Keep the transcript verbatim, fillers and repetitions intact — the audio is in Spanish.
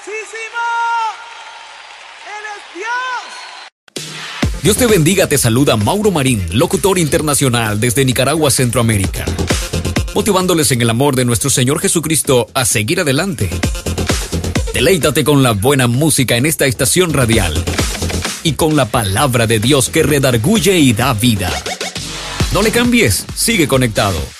¡Él es Dios! Dios te bendiga, te saluda Mauro Marín, locutor internacional desde Nicaragua, Centroamérica, motivándoles en el amor de nuestro Señor Jesucristo a seguir adelante. Deleítate con la buena música en esta estación radial y con la palabra de Dios que redarguye y da vida. No le cambies, sigue conectado.